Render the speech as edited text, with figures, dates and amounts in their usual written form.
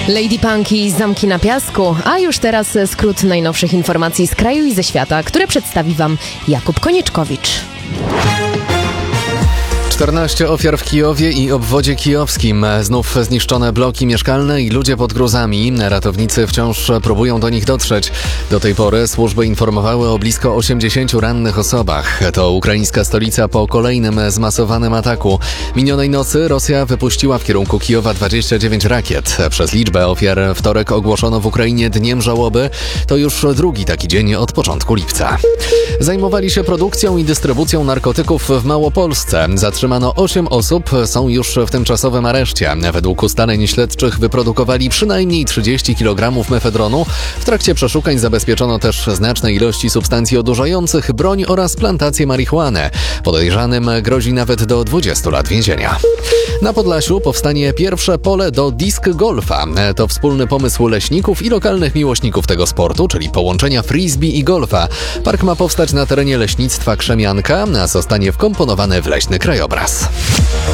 Lady Punk i Zamki na Piasku, a już teraz skrót najnowszych informacji z kraju i ze świata, które przedstawi Wam Jakub Konieczkowicz. 14 ofiar w Kijowie i obwodzie kijowskim. Znów zniszczone bloki mieszkalne i ludzie pod gruzami. Ratownicy wciąż próbują do nich dotrzeć. Do tej pory służby informowały o blisko 80 rannych osobach. To ukraińska stolica po kolejnym zmasowanym ataku. Minionej nocy Rosja wypuściła w kierunku Kijowa 29 rakiet. Przez liczbę ofiar wtorek ogłoszono w Ukrainie dniem żałoby. To już drugi taki dzień od początku lipca. Zajmowali się produkcją i dystrybucją narkotyków w Małopolsce. Zatrzymano 8 osób, są już w tymczasowym areszcie. Według ustaleń śledczych wyprodukowali przynajmniej 30 kg mefedronu. W trakcie przeszukań zabezpieczono też znaczne ilości substancji odurzających, broń oraz plantację marihuany. Podejrzanym grozi nawet do 20 lat więzienia. Na Podlasiu powstanie pierwsze pole do disc golfa. To wspólny pomysł leśników i lokalnych miłośników tego sportu, czyli połączenia frisbee i golfa. Park ma powstać na terenie leśnictwa Krzemianka, a zostanie wkomponowany w leśny krajobraz.